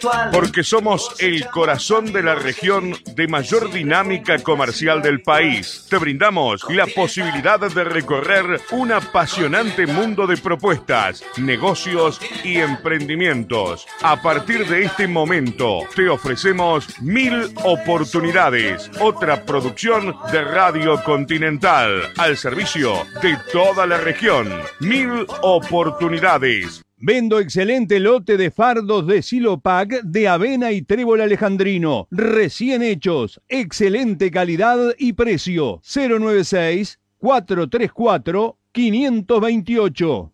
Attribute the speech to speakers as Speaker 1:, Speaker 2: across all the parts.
Speaker 1: virtual.
Speaker 2: Porque somos el corazón de la región de mayor dinámica comercial del país. Te brindamos la posibilidad de recorrer un apasionante mundo de propuestas, negocios y emprendimientos. A partir de este momento, te ofrecemos 1000 oportunidades. Otra producción de Radio Continental al servicio de toda la región. 1000 oportunidades.
Speaker 3: Vendo excelente lote de fardos de Silopac de avena y trébol alejandrino. Recién hechos. Excelente calidad y precio. 096-434-528.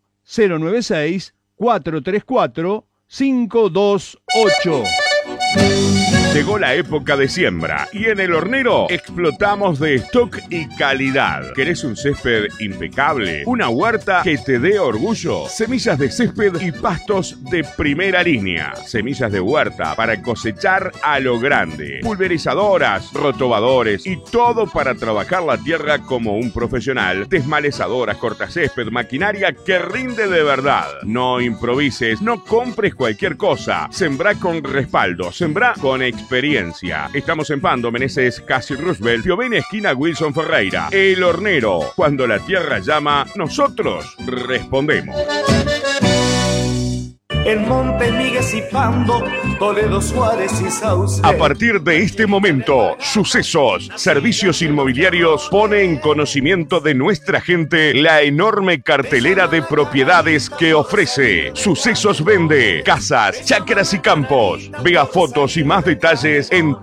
Speaker 3: 096-434-528.
Speaker 2: Llegó la época de siembra y en el hornero explotamos de stock y calidad. ¿Querés un césped impecable? ¿Una huerta que te dé orgullo? Semillas de césped y pastos de primera línea. Semillas de huerta para cosechar a lo grande. Pulverizadoras, rotobadores y todo para trabajar la tierra como un profesional. Desmalezadoras, cortacésped, maquinaria que rinde de verdad. No improvises, no compres cualquier cosa. Sembrá con respaldo, sembrá con experiencia. Estamos en Pando, Meneses, Casi Roosevelt, Piovene, esquina Wilson Ferreira. El Hornero. Cuando la tierra llama, nosotros respondemos.
Speaker 1: En Monte Miguel y Pando, Toledo, Suárez y Sauce.
Speaker 2: A partir de este momento, Sucesos Servicios Inmobiliarios pone en conocimiento de nuestra gente la enorme cartelera de propiedades que ofrece. Sucesos vende casas, chacras y campos. Vea fotos y más detalles en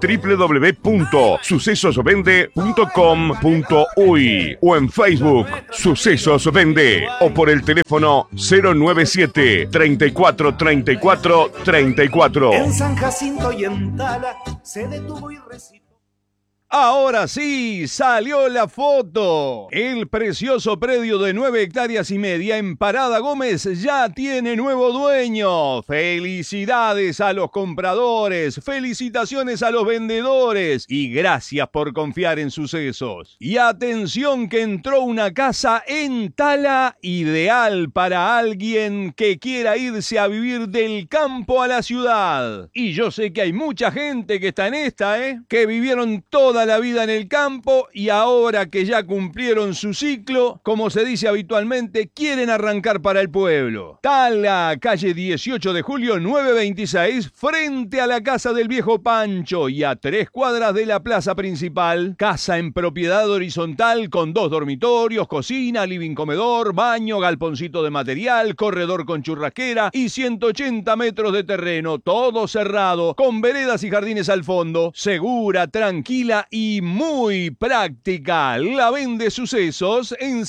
Speaker 2: www.sucesosvende.com.uy o en Facebook Sucesos Vende o por el teléfono 097 34 34 34.
Speaker 1: En San Jacinto y en Tala se detuvo y recitó.
Speaker 3: Ahora sí, salió la foto. El precioso predio de 9 hectáreas y media en Parada Gómez ya tiene nuevo dueño. Felicidades a los compradores, felicitaciones a los vendedores y gracias por confiar en Sucesos. Y atención que entró una casa en Tala ideal para alguien que quiera irse a vivir del campo a la ciudad. Y yo sé que hay mucha gente que está en esta, que vivieron toda la vida en el campo y ahora que ya cumplieron su ciclo, como se dice habitualmente, quieren arrancar para el pueblo. Tala, calle 18 de julio 926, frente a la casa del viejo Pancho y a 3 cuadras de la plaza principal. Casa en propiedad horizontal con 2 dormitorios, cocina, living comedor, baño, galponcito de material, corredor con churrasquera y 180 metros de terreno, todo cerrado, con veredas y jardines al fondo. Segura, tranquila y muy práctica. La vende Sucesos en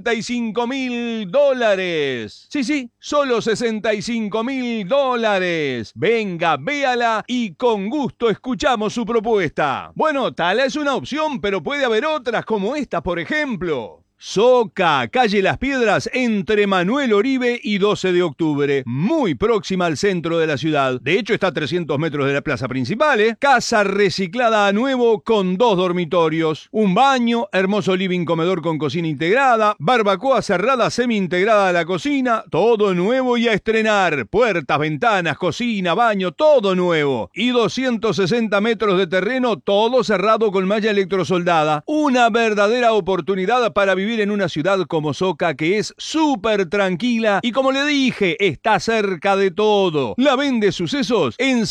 Speaker 3: $65.000. Sí, solo $65.000. Venga, véala y con gusto escuchamos su propuesta. Bueno, Tala es una opción, pero puede haber otras como esta, por ejemplo. Soca, calle Las Piedras, entre Manuel Oribe y 12 de octubre, muy próxima al centro de la ciudad. De hecho, está a 300 metros de la plaza principal, Casa reciclada a nuevo con 2 dormitorios, un baño, hermoso living comedor con cocina integrada, barbacoa cerrada semi-integrada a la cocina, todo nuevo y a estrenar. Puertas, ventanas, cocina, baño, todo nuevo. Y 260 metros de terreno, todo cerrado con malla electrosoldada. Una verdadera oportunidad para vivir en una ciudad como Soca que es súper tranquila y como le dije, está cerca de todo. La vende Sucesos en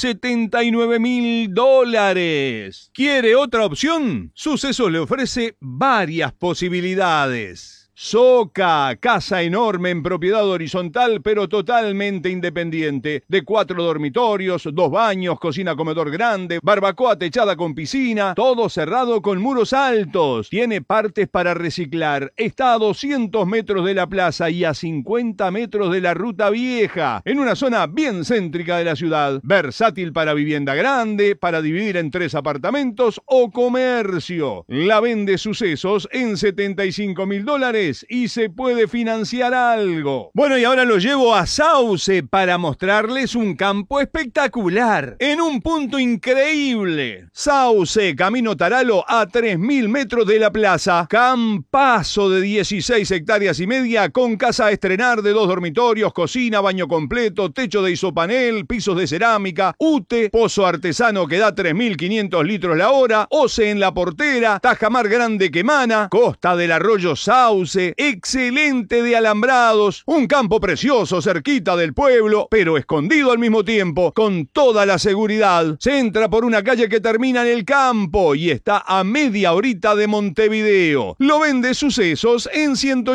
Speaker 3: $79.000. ¿Quiere otra opción? Sucesos le ofrece varias posibilidades. Soca, casa enorme en propiedad horizontal pero totalmente independiente, de 4 dormitorios, 2 baños, cocina comedor grande, barbacoa techada con piscina, todo cerrado con muros altos, tiene partes para reciclar, está a 200 metros de la plaza y a 50 metros de la ruta vieja, en una zona bien céntrica de la ciudad, versátil para vivienda grande, para dividir en 3 apartamentos o comercio. La vende Sucesos en $75.000. dólares y se puede financiar algo. Bueno, y ahora lo llevo a Sauce para mostrarles un campo espectacular, en un punto increíble. Sauce, Camino Taralo, a 3.000 metros de la plaza. Campazo de 16 hectáreas y media, con casa a estrenar de 2 dormitorios, cocina, baño completo, techo de isopanel, pisos de cerámica, UTE, pozo artesano que da 3.500 litros la hora, OCE en la portera, tajamar grande que emana, costa del arroyo Sauce, excelente de alambrados, un campo precioso cerquita del pueblo, pero escondido al mismo tiempo, con toda la seguridad. Se entra por una calle que termina en el campo y está a media horita de Montevideo. Lo vende Sucesos en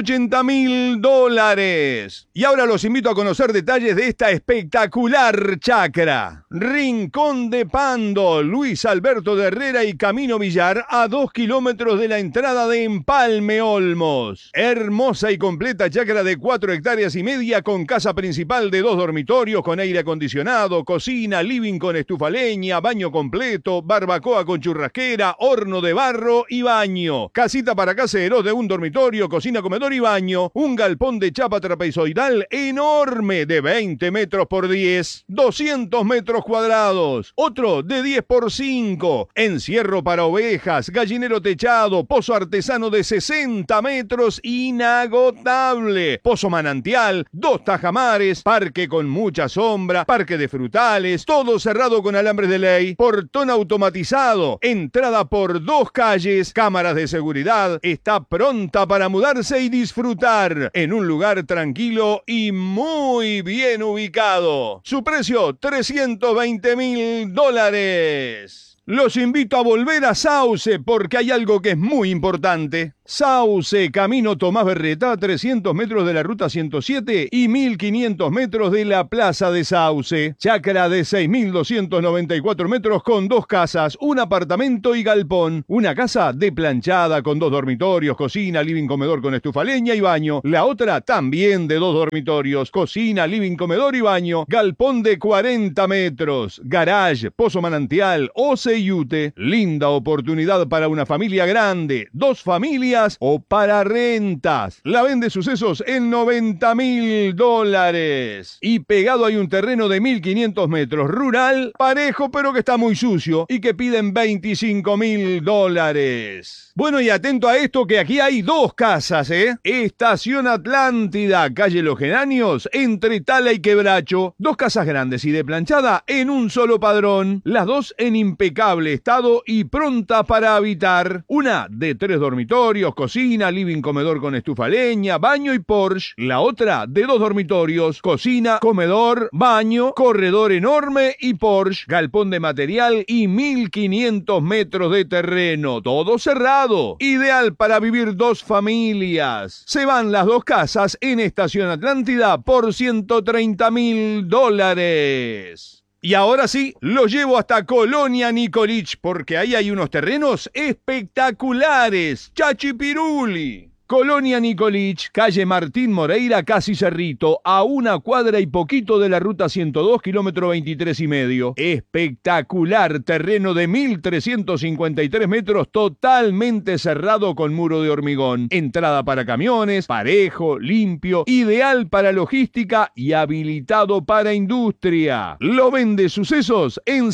Speaker 3: $180.000. Y ahora los invito a conocer detalles de esta espectacular chacra. Rincón de Pando, Luis Alberto de Herrera y Camino Villar, a 2 kilómetros de la entrada de Empalme Olmos. Hermosa y completa chacra de 4 hectáreas y media, con casa principal de 2 dormitorios con aire acondicionado, cocina, living con estufa leña, baño completo, barbacoa con churrasquera, horno de barro y baño. Casita para caseros de 1 dormitorio, cocina, comedor y baño. Un galpón de chapa trapezoidal enorme de 20 metros por 10, 200 metros cuadrados. Otro de 10 por 5. Encierro para ovejas, gallinero techado, pozo artesano de 60 metros inagotable. Pozo manantial, 2 tajamares, parque con mucha sombra, parque de frutales, todo cerrado con alambres de ley, portón automatizado, entrada por 2 calles, cámaras de seguridad. Está pronta para mudarse y disfrutar en un lugar tranquilo y muy bien ubicado. Su precio, $320.000. Los invito a volver a Sauce porque hay algo que es muy importante. Sauce, Camino Tomás Berreta, a 300 metros de la ruta 107 y 1.500 metros de la plaza de Sauce. Chacra de 6.294 metros con 2 casas, un apartamento y galpón. Una casa de planchada con 2 dormitorios, cocina, living, comedor con estufa leña y baño. La otra también de 2 dormitorios, cocina, living, comedor y baño. Galpón de 40 metros, garage, pozo manantial, OCE y UTE. Linda oportunidad para una familia grande, 2 familias o para rentas. La vende Sucesos en $90.000. Y pegado hay un terreno de 1.500 metros, rural, parejo pero que está muy sucio y que piden $25.000. Bueno, y atento a esto que aquí hay 2 casas, Estación Atlántida, calle Los Geranios, entre Tala y Quebracho. 2 casas grandes y de planchada en un solo padrón. Las 2 en impecable estado y pronta para habitar. Una de 3 dormitorios, cocina, living, comedor con estufa leña, baño y Porsche. La otra de 2 dormitorios, cocina, comedor, baño, corredor enorme y Porsche. Galpón de material y 1.500 metros de terreno. Todo cerrado. Ideal para vivir 2 familias. Se van las 2 casas en Estación Atlántida por $130.000. Y ahora sí, lo llevo hasta Colonia Nicolich, porque ahí hay unos terrenos espectaculares. Chachipiruli. Colonia Nicolich, calle Martín Moreira, casi Cerrito, a 1 cuadra y poquito de la ruta 102, kilómetro 23 y medio. Espectacular terreno de 1.353 metros, totalmente cerrado con muro de hormigón. Entrada para camiones, parejo, limpio, ideal para logística y habilitado para industria. Lo vende Sucesos en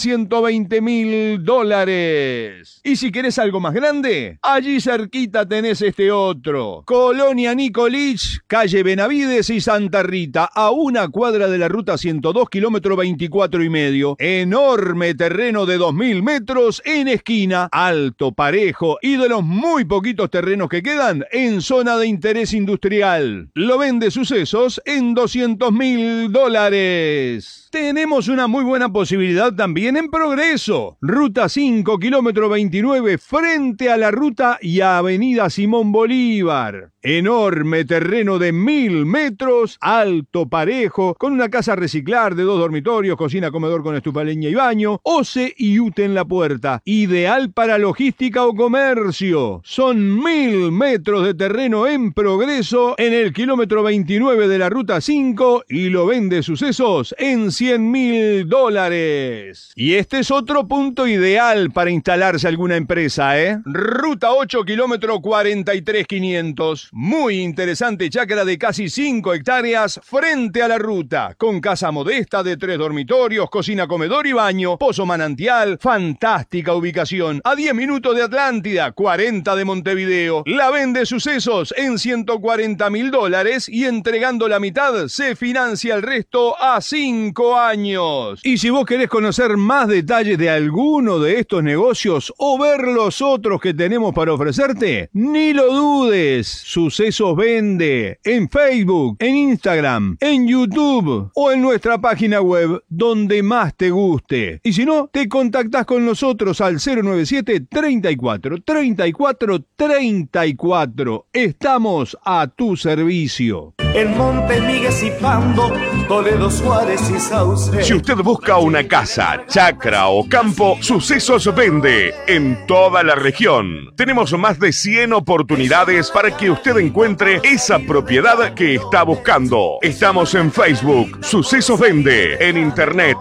Speaker 3: $120.000. Y si querés algo más grande, allí cerquita tenés este otro. Colonia Nicolich, calle Benavides y Santa Rita, a 1 cuadra de la ruta 102, kilómetro 24 y medio. Enorme terreno de 2.000 metros en esquina, alto, parejo y de los muy poquitos terrenos que quedan en zona de interés industrial. Lo vende Sucesos en $200.000. Tenemos una muy buena posibilidad también en Progreso. Ruta 5, kilómetro 29, frente a la ruta y a avenida Simón Bolívar. Enorme terreno de 1.000 metros, alto, parejo, con una casa a reciclar de 2 dormitorios, cocina, comedor con estufa leña y baño, OCE y UTE en la puerta. Ideal para logística o comercio. Son 1.000 metros de terreno en Progreso, en el kilómetro 29 de la ruta 5, y lo vende Sucesos en $100.000. Y este es otro punto ideal para instalarse alguna empresa, ¿eh? Ruta 8, kilómetro 43.500. Muy interesante chacra de casi 5 hectáreas frente a la ruta, con casa modesta de 3 dormitorios, cocina, comedor y baño, pozo manantial, fantástica ubicación, a 10 minutos de Atlántida, 40 de Montevideo. La vende Sucesos en $140.000 y entregando la mitad se financia el resto a 5 años. Y si vos querés conocer más detalles de alguno de estos negocios o ver los otros que tenemos para ofrecerte, ni lo dudes. Sucesos Vende en Facebook, en Instagram, en YouTube o en nuestra página web, donde más te guste. Y si no, te contactás con nosotros al 097 34 34 34. Estamos a tu servicio.
Speaker 1: En Montemigues y Pando, Toledo, Suárez y Sauce.
Speaker 2: Si usted busca una casa, chacra o campo, Sucesos Vende en toda la región. Tenemos más de 100 oportunidades para que usted encuentre esa propiedad que está buscando. Estamos en Facebook, Sucesos Vende, en internet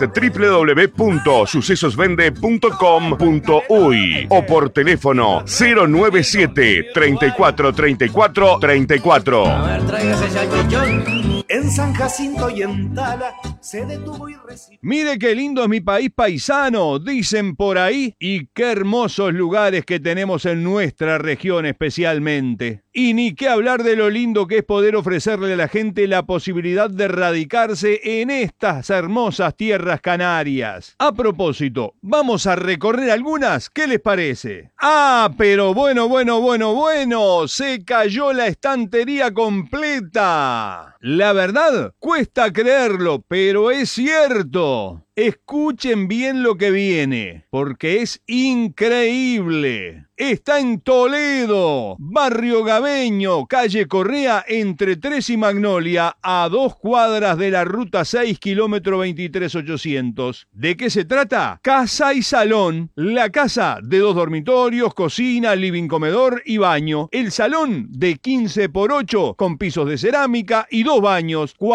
Speaker 2: www.sucesosvende.com.uy o por teléfono 097 34 34 34.
Speaker 1: A ver, tráigase ese salchichón. En San Jacinto y en Tala se detuvo y recibió.
Speaker 3: Mire qué lindo es mi país paisano, dicen por ahí, y qué hermosos lugares que tenemos en nuestra región especialmente. Y ni qué hablar de lo lindo que es poder ofrecerle a la gente la posibilidad de radicarse en estas hermosas tierras canarias. A propósito, vamos a recorrer algunas, ¿qué les parece? Ah, pero bueno, se cayó la estantería completa. La verdad, cuesta creerlo, pero es cierto. Escuchen bien lo que viene, porque es increíble. Está en Toledo, barrio Gabeño, calle Correa, entre 3 y Magnolia, a 2 cuadras de la ruta 6, kilómetro 23.800. ¿De qué se trata? Casa y salón. La casa de 2 dormitorios, cocina, living, comedor y baño. El salón de 15 por 8, con pisos de cerámica y 2 baños.